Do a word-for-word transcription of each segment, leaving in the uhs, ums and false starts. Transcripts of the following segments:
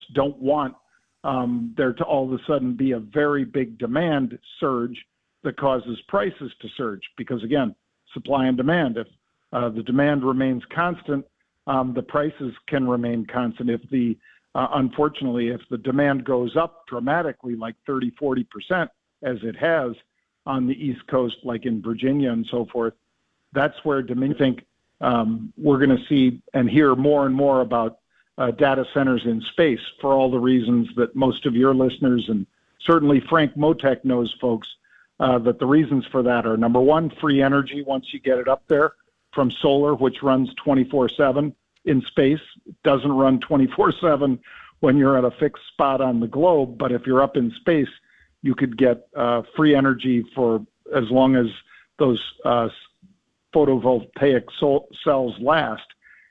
don't want um, there to all of a sudden be a very big demand surge that causes prices to surge. Because again, supply and demand. If uh, the demand remains constant, um, the prices can remain constant. If the uh, unfortunately, if the demand goes up dramatically, like thirty, forty percent, as it has on the East Coast, like in Virginia and so forth, that's where Dominion think um, we're going to see and hear more and more about uh, data centers in space for all the reasons that most of your listeners and certainly Frank Motek knows, folks, uh, that the reasons for that are, number one, free energy once you get it up there from solar, which runs twenty-four seven in space. It doesn't run twenty-four seven when you're at a fixed spot on the globe, but if you're up in space, you could get uh, free energy for as long as those uh, photovoltaic sol- cells last.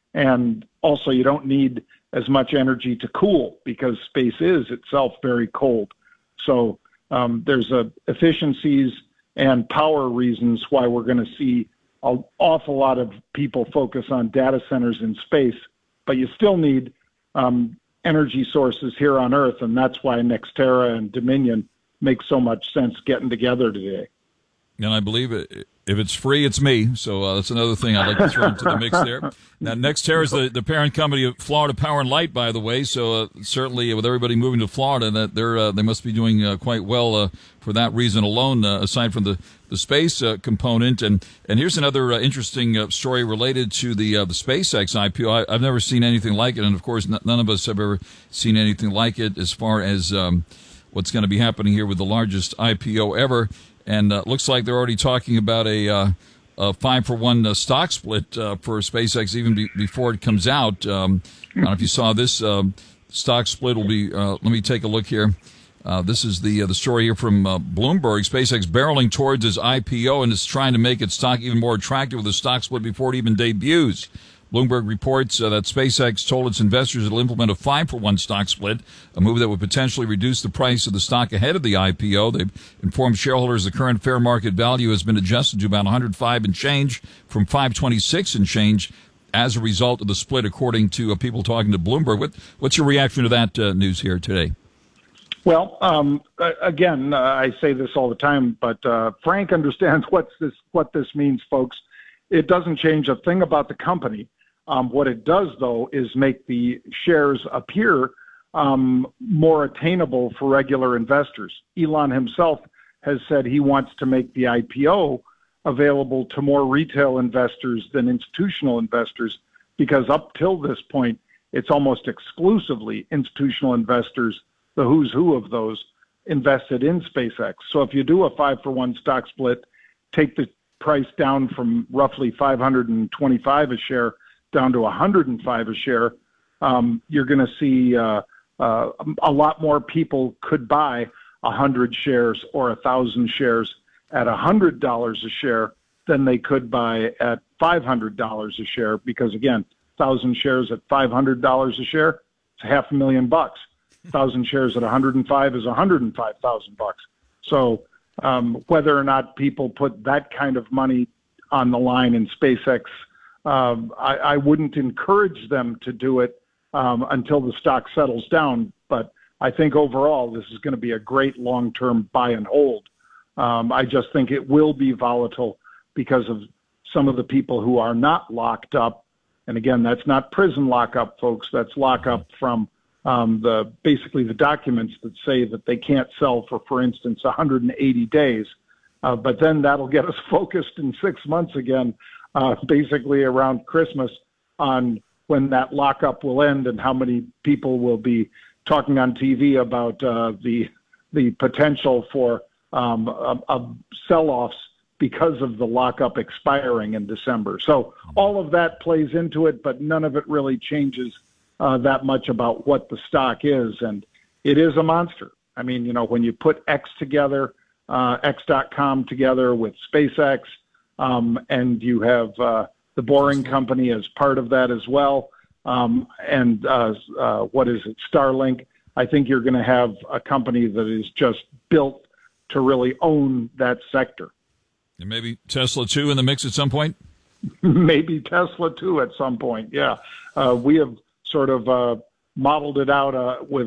And also, you don't need as much energy to cool because space is itself very cold. So um, there's a efficiencies and power reasons why we're going to see an awful lot of people focus on data centers in space, but you still need um, energy sources here on Earth, and that's why NextEra and Dominion make so much sense getting together today. And I believe it, if it's free, it's me. So uh, that's another thing I'd like to throw into the mix there. Now, NextEra is the, the parent company of Florida Power and Light, by the way. So uh, certainly with everybody moving to Florida, that they're uh, they must be doing uh, quite well uh, for that reason alone, uh, aside from the, the space uh, component. And, and here's another uh, interesting uh, story related to the uh, the SpaceX I P O. I, I've never seen anything like it. And, of course, n- none of us have ever seen anything like it as far as um, what's going to be happening here with the largest I P O ever. And uh, looks like they're already talking about a, uh, a five for one uh, stock split uh, for SpaceX even be- before it comes out. Um, I don't know if you saw this um, stock split will be. Uh, let me take a look here. Uh, this is the uh, the story here from uh, Bloomberg. SpaceX barreling towards its I P O and is trying to make its stock even more attractive with a stock split before it even debuts. Bloomberg reports uh, that SpaceX told its investors it will implement a five for one stock split, a move that would potentially reduce the price of the stock ahead of the I P O. They've informed shareholders the current fair market value has been adjusted to about one hundred five and change from five twenty-six and change as a result of the split, according to uh, people talking to Bloomberg. What, what's your reaction to that uh, news here today? Well, um, again, uh, I say this all the time, but uh, Frank understands what's this, what this means, folks. It doesn't change a thing about the company. Um, what it does, though, is make the shares appear um, more attainable for regular investors. Elon himself has said he wants to make the I P O available to more retail investors than institutional investors, because up till this point, it's almost exclusively institutional investors, the who's who of those, invested in SpaceX. So if you do a five for one stock split, take the price down from roughly five hundred twenty-five a share down to one hundred five a share, um, you're going to see uh, uh, a lot more people could buy one hundred shares or one thousand shares at one hundred dollars a share than they could buy at five hundred dollars a share, because, again, one thousand shares at five hundred dollars a share, it's half a million bucks. one thousand shares at one hundred five is one hundred five thousand bucks. So um, whether or not people put that kind of money on the line in SpaceX, Um, I, I wouldn't encourage them to do it um, until the stock settles down. But I think overall this is going to be a great long-term buy and hold. Um, I just think it will be volatile because of some of the people who are not locked up. And again, that's not prison lockup, folks. That's lockup from um, the basically the documents that say that they can't sell for, for instance, one hundred eighty days. Uh, but then that'll get us focused in six months again. Uh, basically around Christmas on when that lockup will end and how many people will be talking on T V about uh, the the potential for um, a, a sell-offs because of the lockup expiring in December. So all of that plays into it, but none of it really changes uh, that much about what the stock is. And it is a monster. I mean, you know, when you put X together, uh, X dot com together with SpaceX, Um, and you have uh, the Boring Company as part of that as well. Um, and uh, uh, what is it, Starlink? I think you're going to have a company that is just built to really own that sector. And maybe Tesla, too, in the mix at some point? Maybe Tesla, too, at some point, yeah. Uh, we have sort of uh, modeled it out uh, with